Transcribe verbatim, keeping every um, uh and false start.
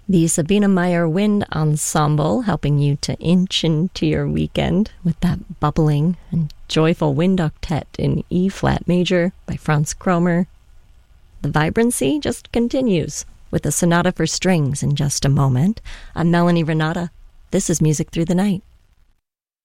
The Sabina Meyer Wind Ensemble, helping you to inch into your weekend with that bubbling and joyful wind octet in E-flat major by Franz Kromer. The vibrancy just continues with a sonata for strings in just a moment. I'm Melanie Renata. This is Music Through the Night.